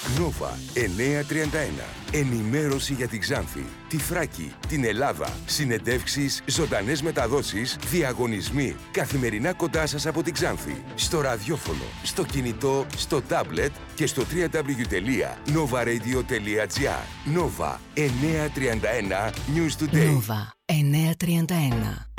Νόβα 931. Ενημέρωση για την Ξάνθη, τη Θράκη, την Ελλάδα. Συνεντεύξεις, ζωντανές μεταδόσεις, διαγωνισμοί. Καθημερινά κοντά σας από την Ξάνθη. Στο ραδιόφωνο, στο κινητό, στο τάμπλετ και στο www.novaradio.gr. Νόβα 931 News Today. Νόβα 931.